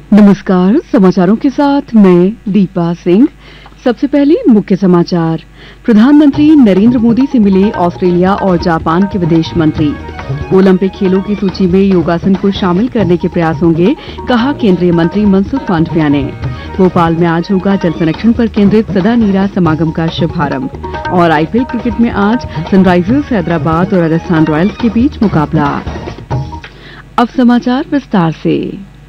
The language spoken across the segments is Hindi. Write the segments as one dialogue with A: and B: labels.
A: नमस्कार, समाचारों के साथ मैं दीपा सिंह। सबसे पहले मुख्य समाचार। प्रधानमंत्री नरेंद्र मोदी से मिले ऑस्ट्रेलिया और जापान के विदेश मंत्री। ओलंपिक खेलों की सूची में योगासन को शामिल करने के प्रयास होंगे, कहा केंद्रीय मंत्री मनसुख मांडविया ने। भोपाल में आज होगा जल संरक्षण पर केंद्रित सदा नीरा समागम का शुभारंभ। और आईपीएल क्रिकेट में आज सनराइजर्स हैदराबाद और राजस्थान रॉयल्स के बीच मुकाबला। अब समाचार विस्तार से।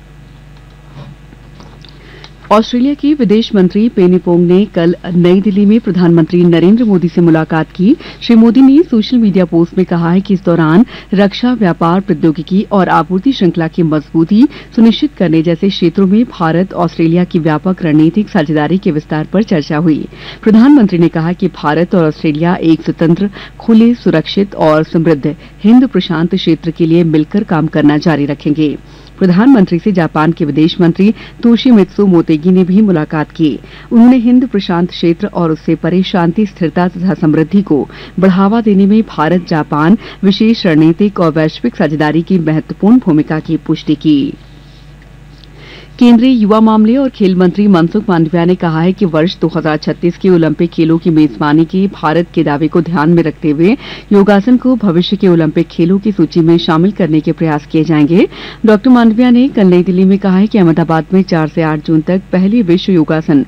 A: ऑस्ट्रेलिया के विदेश मंत्री पेनी पोंग ने कल नई दिल्ली में प्रधानमंत्री नरेंद्र मोदी से मुलाकात की। श्री मोदी ने सोशल मीडिया पोस्ट में कहा है कि इस दौरान रक्षा, व्यापार, प्रौद्योगिकी और आपूर्ति श्रृंखला की मजबूती सुनिश्चित करने जैसे क्षेत्रों में भारत ऑस्ट्रेलिया की व्यापक रणनीतिक साझेदारी के विस्तार पर चर्चा हुई। प्रधानमंत्री ने कहा कि भारत और ऑस्ट्रेलिया एक स्वतंत्र, खुले, सुरक्षित और समृद्ध हिंद प्रशांत क्षेत्र के लिए मिलकर काम करना जारी रखेंगे। प्रधानमंत्री से जापान के विदेश मंत्री तोशिमित्सु मोतेगी ने भी मुलाकात की। उन्होंने हिंद प्रशांत क्षेत्र और उससे परे शांति, स्थिरता तथा समृद्धि को बढ़ावा देने में भारत जापान विशेष रणनीतिक और वैश्विक साझेदारी की महत्वपूर्ण भूमिका की पुष्टि की। केंद्रीय युवा मामले और खेल मंत्री मनसुख मांडविया ने कहा है कि वर्ष 2036 के ओलंपिक खेलों की मेजबानी के भारत के दावे को ध्यान में रखते हुए योगासन को भविष्य के ओलंपिक खेलों की सूची में शामिल करने के प्रयास किए जाएंगे। डॉ मांडविया ने कल नई दिल्ली में कहा है कि अहमदाबाद में 4 से 8 जून तक पहली विश्व योगासन